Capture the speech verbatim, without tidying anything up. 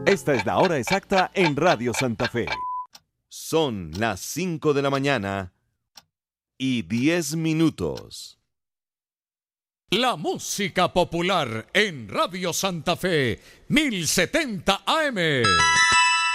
Esta es la hora exacta en Radio Santa Fe. Son las cinco de la mañana y diez minutos. La música popular en Radio Santa Fe, mil setenta A M.